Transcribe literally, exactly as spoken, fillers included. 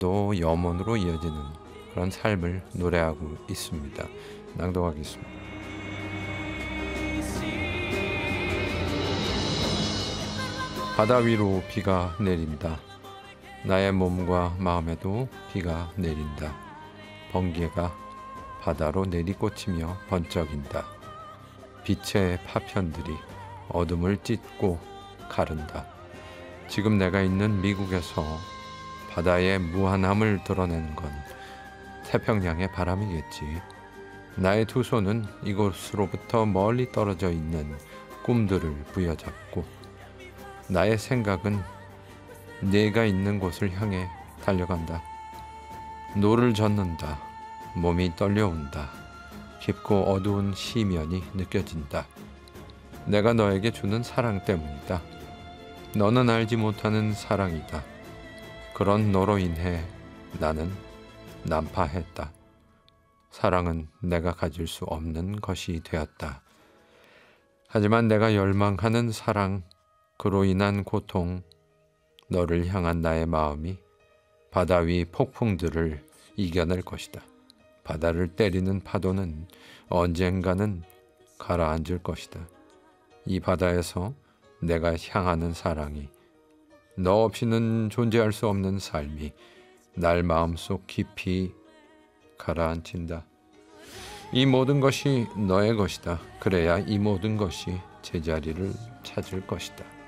또 염원으로 이어지는 그런 삶을 노래하고 있습니다. 낭독하겠습니다. 바다 위로 비가 내린다. 나의 몸과 마음에도 비가 내린다. 번개가 바다로 내리꽂히며 번쩍인다. 빛의 파편들이 어둠을 찢고 가른다. 지금 내가 있는 미국에서 바다의 무한함을 드러낸 건 태평양의 바람이겠지. 나의 두 손은 이곳으로부터 멀리 떨어져 있는 꿈들을 부여잡고 나의 생각은 네가 있는 곳을 향해 달려간다. 노를 젓는다. 몸이 떨려온다. 깊고 어두운 시면이 느껴진다. 내가 너에게 주는 사랑 때문이다. 너는 알지 못하는 사랑이다. 그런 너로 인해 나는 난파했다. 사랑은 내가 가질 수 없는 것이 되었다. 하지만 내가 열망하는 사랑, 그로 인한 고통, 너를 향한 나의 마음이 바다 위 폭풍들을 이겨낼 것이다. 바다를 때리는 파도는 언젠가는 가라앉을 것이다. 이 바다에서 내가 향하는 사랑이, 너 없이는 존재할 수 없는 삶이 날 마음속 깊이 가라앉힌다. 이 모든 것이 너의 것이다. 그래야 이 모든 것이 제자리를 찾을 것이다.